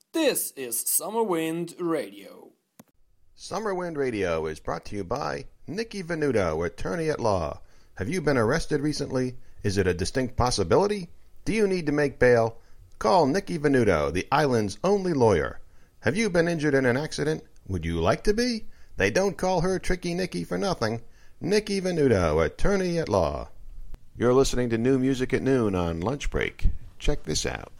This is Summer Wind Radio. Summer Wind Radio is brought to you by Nikki Venuto, attorney at law. Have you been arrested recently? Is it a distinct possibility? Do you need to make bail? Call Nikki Venuto, the island's only lawyer. Have you been injured in an accident? Would you like to be? They don't call her Tricky Nikki for nothing. Nikki Venuto, attorney at law. You're listening to New Music at Noon on lunch break. Check this out.